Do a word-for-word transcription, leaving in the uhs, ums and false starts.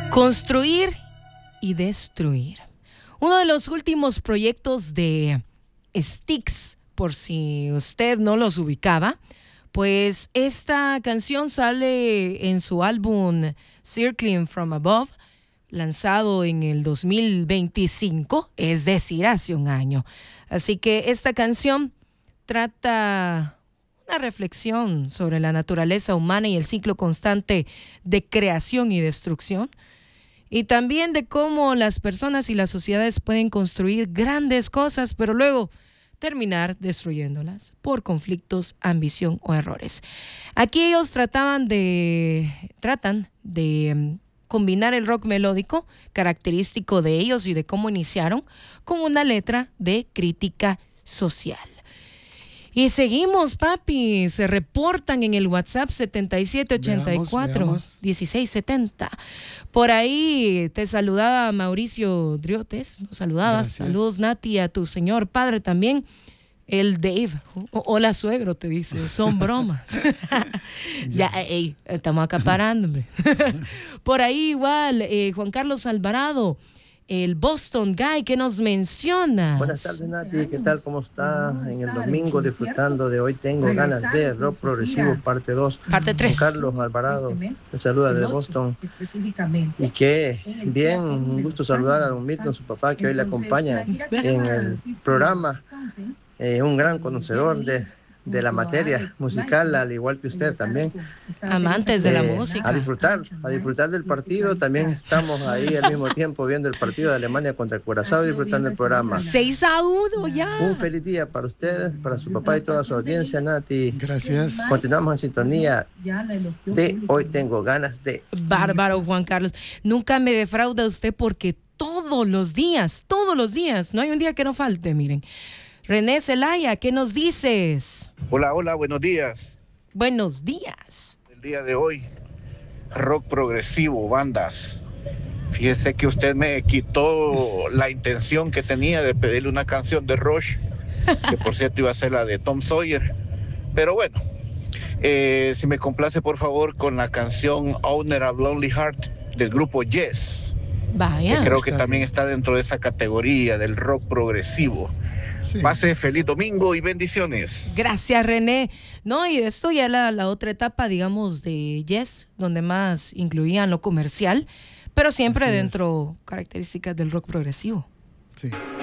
Construir y destruir. Uno de los últimos proyectos de Styx, por si usted no los ubicaba, pues esta canción sale en su álbum Circling from Above, lanzado en el dos mil veinticinco, es decir, hace un año. Así que esta canción trata una reflexión sobre la naturaleza humana y el ciclo constante de creación y destrucción, y también de cómo las personas y las sociedades pueden construir grandes cosas, pero luego terminar destruyéndolas por conflictos, ambición o errores. Aquí ellos trataban de, tratan de um, combinar el rock melódico, característico de ellos y de cómo iniciaron, con una letra de crítica social. Y seguimos, papi. Se reportan en el WhatsApp setenta y siete ochenta y cuatro dieciséis setenta. Por ahí te saludaba Mauricio Driotes. Nos saludabas. Gracias. Saludos, Nati, a tu señor padre también. El Dave. O, hola, suegro, te dice. Son bromas. Ya, ey, estamos acaparando, hombre. Por ahí igual, eh, Juan Carlos Alvarado, el Boston Guy, que nos menciona. Buenas tardes, Nati, ¿qué tal? ¿Cómo está? En el domingo disfrutando de Hoy Tengo Ganas de Rock Progresivo, parte dos. Parte tres. Carlos Alvarado, te saluda desde Boston. Y que bien, un gusto saludar a don Milton, su papá, que hoy le acompaña en el programa. Eh, un gran conocedor de, de la materia musical, al igual que usted también. Amantes de eh, la música. A disfrutar, a disfrutar del partido. También estamos ahí al mismo tiempo viendo el partido de Alemania contra Curazao, disfrutando el programa. Seis a uno ya. Un feliz día para ustedes, para su papá y toda su audiencia, Nati. Gracias. Continuamos en sintonía de Hoy Tengo Ganas de. Bárbaro, Juan Carlos. Nunca me defrauda usted porque todos los días, todos los días, no hay un día que no falte, miren. René Zelaya, ¿qué nos dices? Hola, hola, buenos días. Buenos días. El día de hoy, rock progresivo, bandas. Fíjese que usted me quitó la intención que tenía de pedirle una canción de Rush, que por cierto iba a ser la de Tom Sawyer. Pero bueno, eh, si me complace por favor con la canción Owner of Lonely Heart del grupo Yes. Vaya. Que creo que también está dentro de esa categoría del rock progresivo. Sí. Pase feliz domingo y bendiciones. Gracias, René. No, y esto ya la, la otra etapa, digamos, de Yes, donde más incluían lo comercial, pero siempre Así dentro es. Características del rock progresivo. Sí.